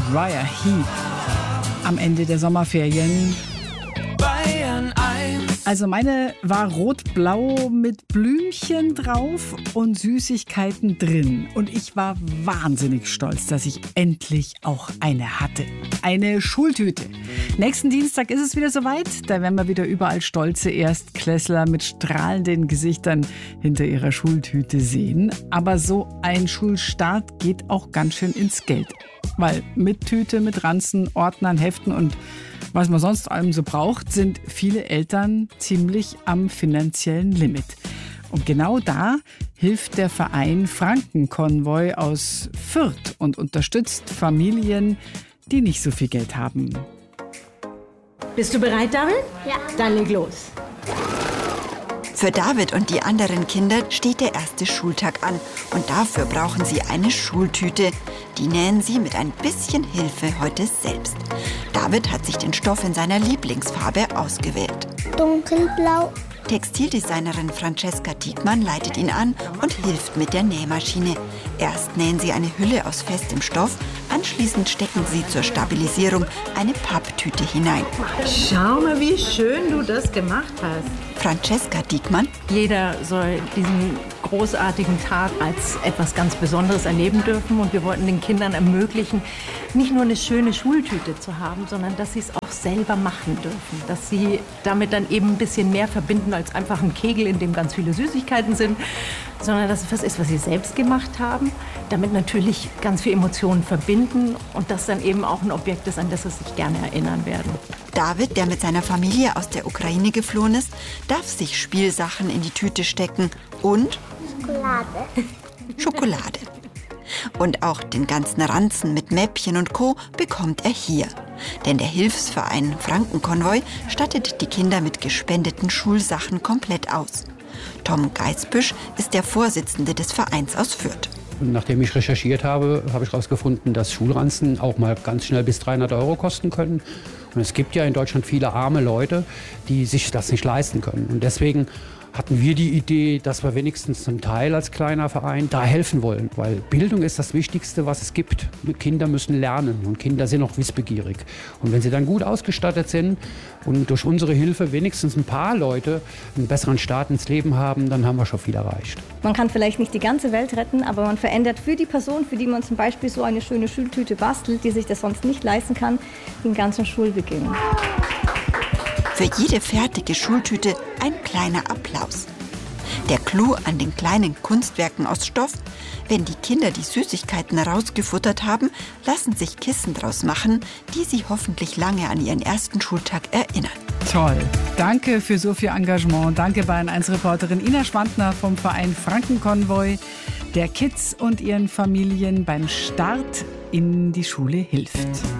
Uriah Heep am Ende der Sommerferien. Bayern 1. Also meine war rot-blau mit Blümchen drauf und Süßigkeiten drin. Und ich war wahnsinnig stolz, dass ich endlich auch eine hatte. Eine Schultüte. Nächsten Dienstag ist es wieder soweit. Da werden wir wieder überall stolze Erstklässler mit strahlenden Gesichtern hinter ihrer Schultüte sehen. Aber so ein Schulstart geht auch ganz schön ins Geld. Weil mit Tüte, mit Ranzen, Ordnern, Heften und was man sonst allem so braucht, sind viele Eltern ziemlich am finanziellen Limit. Und genau da hilft der Verein Frankenkonvoi aus Fürth und unterstützt Familien, die nicht so viel Geld haben. Bist du bereit, David? Ja. Dann leg los. Für David und die anderen Kinder steht der erste Schultag an. Und dafür brauchen sie eine Schultüte. Die nähen sie mit ein bisschen Hilfe heute selbst. David hat sich den Stoff in seiner Lieblingsfarbe ausgewählt. Dunkelblau. Textildesignerin Francesca Diekmann leitet ihn an und hilft mit der Nähmaschine. Erst nähen sie eine Hülle aus festem Stoff, anschließend stecken sie zur Stabilisierung eine Papptüte hinein. Schau mal, wie schön du das gemacht hast. Francesca Diekmann: Jeder soll diesen großartigen Tag als etwas ganz Besonderes erleben dürfen. Und wir wollten den Kindern ermöglichen, nicht nur eine schöne Schultüte zu haben, sondern dass sie es auch selber machen dürfen. Dass sie damit dann eben ein bisschen mehr verbinden als einfach ein Kegel, in dem ganz viele Süßigkeiten sind, sondern dass es was ist, was sie selbst gemacht haben, damit natürlich ganz viele Emotionen verbinden und das dann eben auch ein Objekt ist, an das sie sich gerne erinnern werden. David, der mit seiner Familie aus der Ukraine geflohen ist, darf sich Spielsachen in die Tüte stecken und Schokolade. Und auch den ganzen Ranzen mit Mäppchen und Co. bekommt er hier. Denn der Hilfsverein Frankenkonvoi stattet die Kinder mit gespendeten Schulsachen komplett aus. Tom Geisbüsch ist der Vorsitzende des Vereins aus Fürth. Nachdem ich recherchiert habe, habe ich herausgefunden, dass Schulranzen auch mal ganz schnell bis 300 € kosten können. Und es gibt ja in Deutschland viele arme Leute, die sich das nicht leisten können. Und deswegen hatten wir die Idee, dass wir wenigstens zum Teil als kleiner Verein da helfen wollen. Weil Bildung ist das Wichtigste, was es gibt. Kinder müssen lernen und Kinder sind auch wissbegierig. Und wenn sie dann gut ausgestattet sind und durch unsere Hilfe wenigstens ein paar Leute einen besseren Start ins Leben haben, dann haben wir schon viel erreicht. Man kann vielleicht nicht die ganze Welt retten, aber man verändert für die Person, für die man zum Beispiel so eine schöne Schultüte bastelt, die sich das sonst nicht leisten kann, den ganzen Schulbeginn. Für jede fertige Schultüte ein kleiner Applaus. Der Clou an den kleinen Kunstwerken aus Stoff: Wenn die Kinder die Süßigkeiten rausgefuttert haben, lassen sich Kissen draus machen, die sie hoffentlich lange an ihren ersten Schultag erinnern. Toll. Danke für so viel Engagement. Danke Bayern 1 Reporterin Ina Schwandner vom Verein Frankenkonvoi, der Kids und ihren Familien beim Start in die Schule hilft.